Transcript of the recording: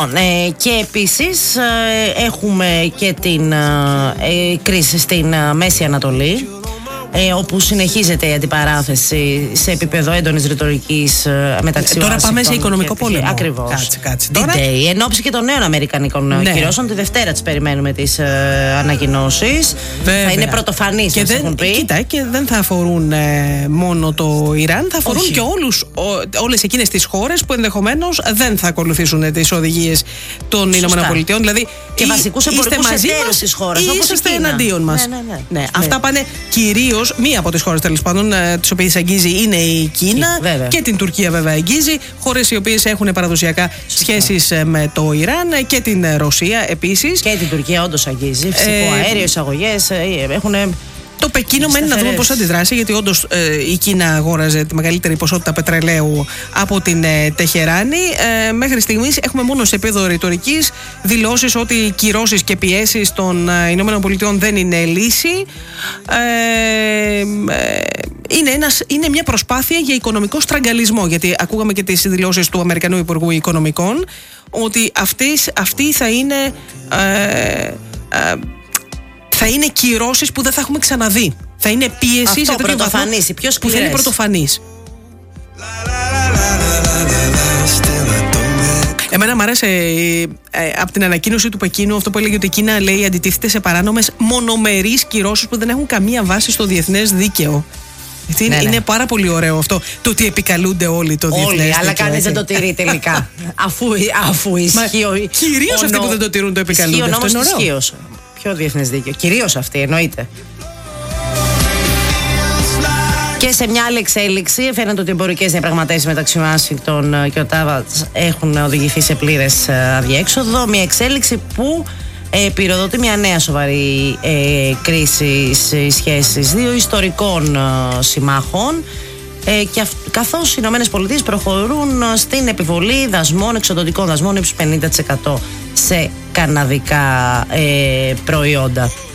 Και επίσης έχουμε και την κρίση στην Μέση Ανατολή, όπου συνεχίζεται η αντιπαράθεση σε επίπεδο έντονης ρητορικής μεταξύ Τώρα πάμε σε οικονομικό πόλεμο. Ακριβώς. Κάτσε. Τώρα... Εν ώψη και των νέων αμερικανικών κυρώσεων, τη Δευτέρα τις περιμένουμε τις ανακοινώσεις. Θα είναι πρωτοφανείς, και έχουν πει. Κοίτα, και δεν θα αφορούν μόνο το Ιράν, θα αφορούν και όλες εκείνες τις χώρες που ενδεχομένως δεν θα ακολουθήσουν τις οδηγίες των ΗΠΑ. Δηλαδή, και βασικούς εμπορικούς εταίρους της χώρας. Είσαστε εναντίον μας. Ναι. Αυτά πάνε κυρίως. Μία από τις χώρες τέλος πάντων τις οποίες αγγίζει είναι η Κίνα και την Τουρκία βέβαια αγγίζει, χώρες οι οποίες έχουν παραδοσιακά σχέσεις με το Ιράν και την Ρωσία επίσης. Και την Τουρκία όντως αγγίζει, φυσικό αέριο, εισαγωγές έχουν. Το Πεκίνο μένει να δούμε πώς θα αντιδράσει, γιατί όντως η Κίνα αγόραζε τη μεγαλύτερη ποσότητα πετρελαίου από την Τεχεράνη. Μέχρι στιγμής έχουμε μόνο σε επίπεδο ρητορικής δηλώσεις ότι οι κυρώσεις και πιέσεις των ΗΠΑ δεν είναι λύση. Είναι μια προσπάθεια για οικονομικό στραγγαλισμό, γιατί ακούγαμε και τις δηλώσεις του Αμερικανού Υπουργού Οικονομικών ότι αυτή θα είναι... θα είναι κυρώσεις που δεν θα έχουμε ξαναδεί. Θα είναι πίεση σε τέτοιο βαθμό που θα είναι πρωτοφανής. Εμένα μου άρεσε από την ανακοίνωση του Πεκίνου αυτό που έλεγε ότι η Κίνα, λέει, αντιτίθεται σε παράνομες μονομερείς κυρώσεις που δεν έχουν καμία βάση στο διεθνές δίκαιο. Είναι πάρα πολύ ωραίο αυτό, το ότι επικαλούνται όλοι το διεθνές δίκαιο. Αλλά κανείς δεν το τηρεί τελικά. Αφού ισχύει. Κυρίως αυτοί που δεν το τηρούν το επικαλούνται. Αυτό είναι ωραίο. Ποιο διεθνές δίκαιο? Κυρίως αυτή, εννοείται. Και σε μια άλλη εξέλιξη, φαίνεται ότι οι εμπορικές διαπραγματεύσεις μεταξύ Ουάσιγκτον και Οτάβα έχουν οδηγηθεί σε πλήρες αδιέξοδο. Μια εξέλιξη που πυροδοτεί μια νέα σοβαρή κρίση στις σχέσεις δύο ιστορικών συμμάχων. Και καθώς οι ΗΠΑ προχωρούν στην επιβολή δασμών, εξωτερικών δασμών ύψους 50% σε καναδικά προϊόντα.